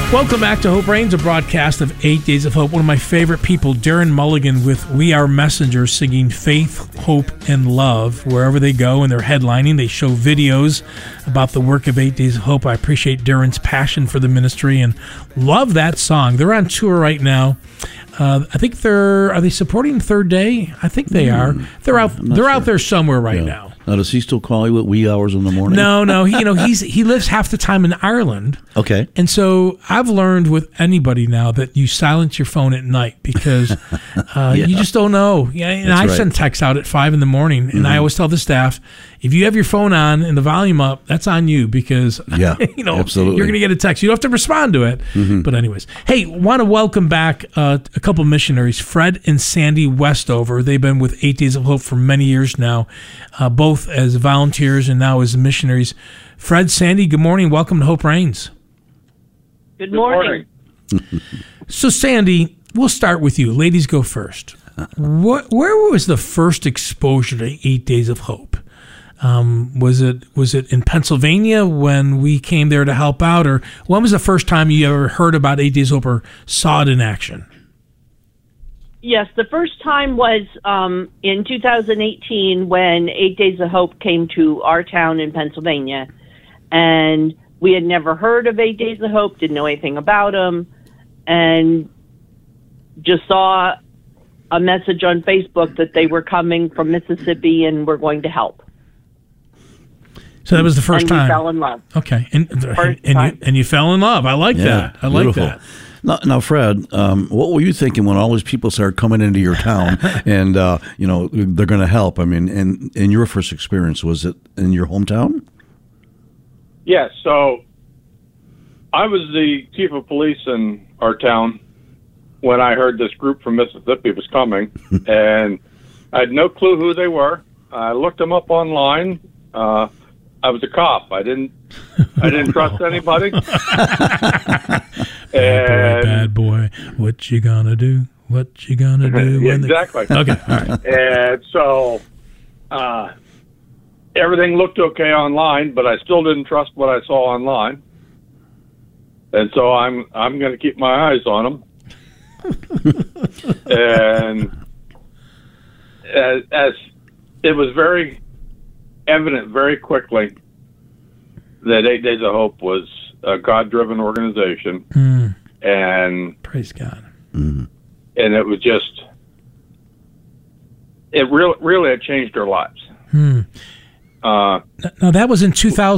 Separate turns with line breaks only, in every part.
Welcome back to Hope Reigns, a broadcast of 8 Days of Hope. One of my favorite people, Darren Mulligan with We Are Messengers, singing Faith, Hope, and Love. Wherever they go and they're headlining, they show videos about the work of 8 Days of Hope. I appreciate Darren's passion for the ministry and love that song. They're on tour right now. I think are they supporting Third Day? I think they are. They're out there somewhere right now.
Now, does he still call you at wee hours in the morning?
No. He lives half the time in Ireland.
Okay.
And so I've learned with anybody now that you silence your phone at night because you just don't know. Yeah, and I send texts out at 5 in the morning, and I always tell the staff, if you have your phone on and the volume up, that's on you because
absolutely.
You're going to get a text. You don't have to respond to it. But anyways, hey, want to welcome back a couple missionaries, Fred and Sandy Westover. They've been with 8 Days of Hope for many years now, both as volunteers and now as missionaries. Fred, Sandy, good morning. Welcome to Hope Reigns.
Good morning.
So, Sandy, we'll start with you. Ladies go first. Where was the first exposure to 8 Days of Hope? Was it in Pennsylvania when we came there to help out, or when was the first time you ever heard about 8 Days of Hope or saw it in action?
Yes, the first time was in 2018 when 8 Days of Hope came to our town in Pennsylvania, and we had never heard of 8 Days of Hope, didn't know anything about them, and just saw a message on Facebook that they were coming from Mississippi and were going to help.
So that was the first time.
We fell in love.
Okay, and you fell in love. I like that. I like that.
Now, Fred, what were you thinking when all these people started coming into your town and they're going to help? I mean, and in your first experience, was it in your hometown?
Yes. So I was the chief of police in our town when I heard this group from Mississippi was coming, and I had no clue who they were. I looked them up online. I was a cop. I didn't trust anybody.
Bad boy, what you gonna do? What you gonna do?
Exactly.
Okay, all right.
And so everything looked okay online, but I still didn't trust what I saw online. And so I'm going to keep my eyes on them. And as it was very evident very quickly that 8 Days of Hope was a God-driven organization, and
praise God.
And it was just, it really had changed our lives.
Now that was in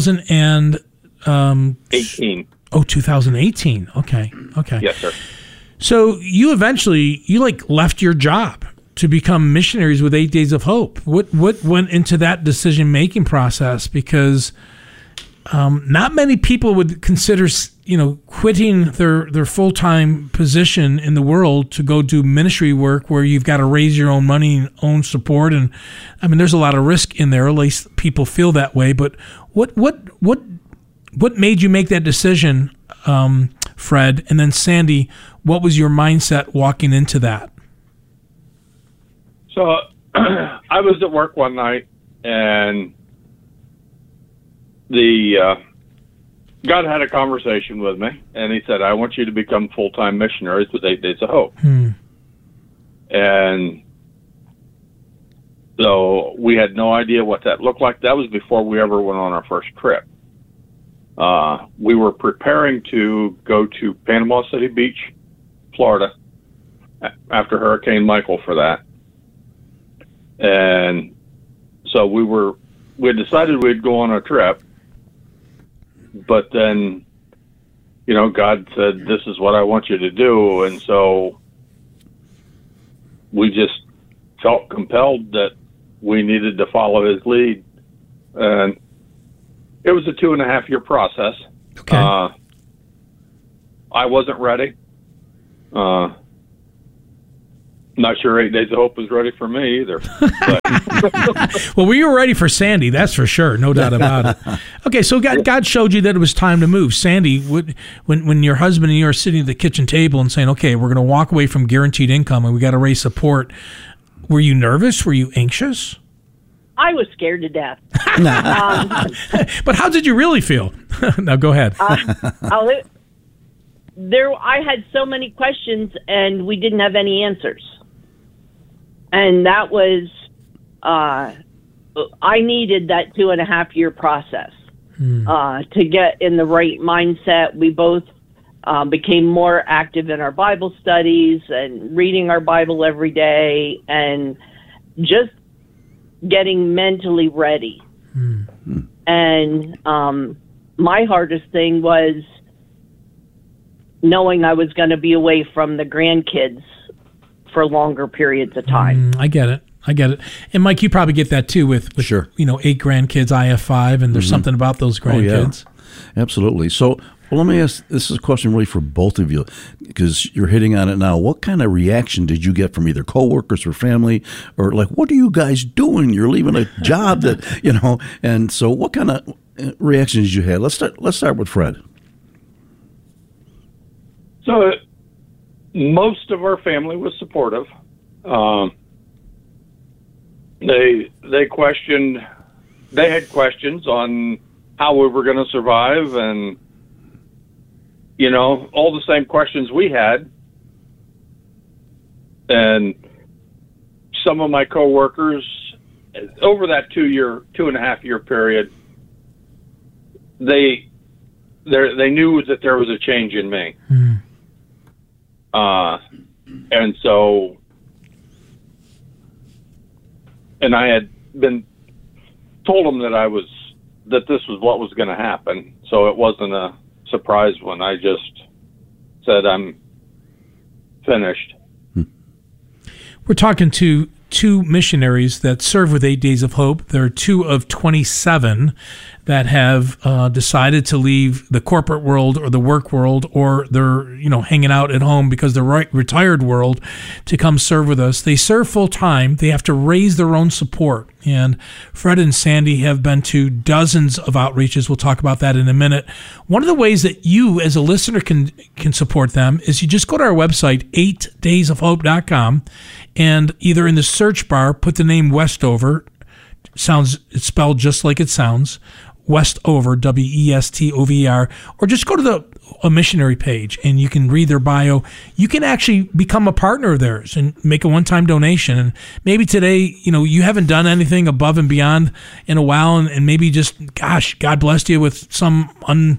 2018. Oh, 2018. Okay.
Yes, sir.
So you eventually left your job to become missionaries with 8 Days of Hope. What went into that decision-making process? Because not many people would consider, quitting their full-time position in the world to go do ministry work where you've got to raise your own money and own support. And I mean, there's a lot of risk in there. At least people feel that way. But what made you make that decision, Fred? And then Sandy, what was your mindset walking into that?
So I was at work one night, and God had a conversation with me, and he said, I want you to become full-time missionaries with 8 Days of Hope. And so we had no idea what that looked like. That was before we ever went on our first trip. We were preparing to go to Panama City Beach, Florida, after Hurricane Michael for that. And so we had decided we'd go on a trip, but then, God said, this is what I want you to do. And so we just felt compelled that we needed to follow his lead. And it was a 2.5-year process.
Okay.
I wasn't ready. Not sure 8 Days of Hope was ready for me either. But.
Well, we were ready for Sandy, that's for sure, no doubt about it. Okay, so God showed you that it was time to move. Sandy, when your husband and you are sitting at the kitchen table and saying, okay, we're going to walk away from guaranteed income and we got to raise support, were you nervous? Were you anxious?
I was scared to death.
But how did you really feel? Now, go ahead.
I had so many questions, and we didn't have any answers. And that was, I needed that 2.5-year process to get in the right mindset. We both became more active in our Bible studies and reading our Bible every day and just getting mentally ready. And my hardest thing was knowing I was going to be away from the grandkids for longer periods of time.
I get it. And Mike, you probably get that too with
Sure.
8 grandkids. I have 5, and there's something about those grandkids.
Oh, yeah. Absolutely. So, well, let me ask, this is a question really for both of you, because you're hitting on it now. What kind of reaction did you get from either coworkers or family, or like, what are you guys doing? You're leaving a job that, and so what kind of reactions did you have? Let's start with Fred.
So most of our family was supportive. They had questions on how we were going to survive, and all the same questions we had. And some of my coworkers, over that 2.5-year period, they knew that there was a change in me. And so, and I had been told them that this was what was going to happen. So it wasn't a surprise when I just said, I'm finished.
We're talking to 2 missionaries that serve with 8 Days of Hope. There are 2 of 27 that have decided to leave the corporate world or the work world, or they're hanging out at home because they're retired world, to come serve with us. They serve full time. They have to raise their own support. And Fred and Sandy have been to dozens of outreaches. We'll talk about that in a minute. One of the ways that you as a listener can support them is you just go to our website, 8daysofhope.com, and either in the search bar, put the name Westover. It's spelled just like it sounds, Westover, Westover, or just go to a missionary page and you can read their bio. You can actually become a partner of theirs and make a one-time donation. And maybe today, you haven't done anything above and beyond in a while, and maybe just, gosh, God blessed you with some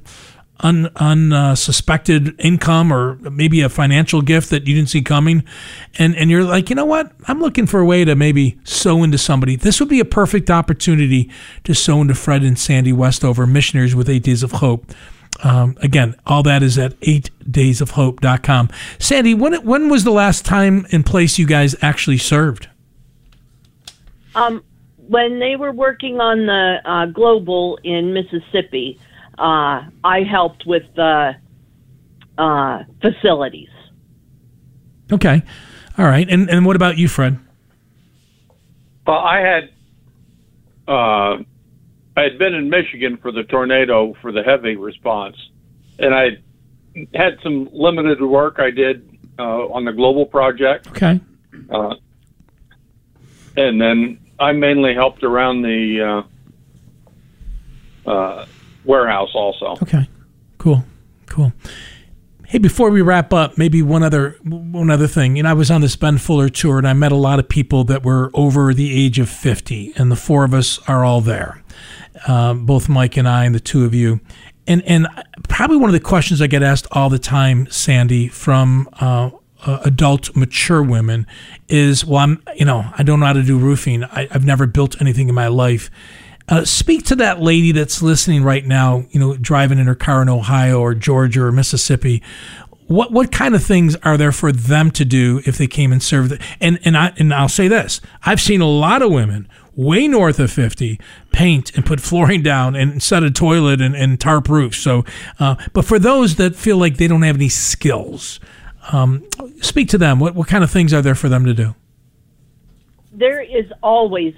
unsuspected income, or maybe a financial gift that you didn't see coming, and you're like, you know what, I'm looking for a way to maybe sow into somebody. This would be a perfect opportunity to sow into Fred and Sandy Westover, missionaries with 8 Days of Hope. Again, all that is at 8daysofhope.com. Sandy, when was the last time and place you guys actually served?
When they were working on the Global in Mississippi, I helped with the facilities.
Okay. All right. And what about you, Fred?
Well, I had been in Michigan for the tornado for the heavy response, and I had some limited work I did on the Global project.
Okay.
And then I mainly helped around the warehouse also.
Okay, cool. Hey, before we wrap up, maybe one other thing. I was on this Ben Fuller tour, and I met a lot of people that were over the age of 50, and the 4 of us are all there, both Mike and I, and the 2 of you. And probably one of the questions I get asked all the time, Sandy, from adult, mature women is, well, I don't know how to do roofing. I've never built anything in my life. Speak to that lady that's listening right now, driving in her car in Ohio or Georgia or Mississippi. What kind of things are there for them to do if they came and served? And I'll say this: I've seen a lot of women way north of 50 paint and put flooring down and set a toilet and tarp roofs. So, but for those that feel like they don't have any skills, speak to them. What kind of things are there for them to do?
There is always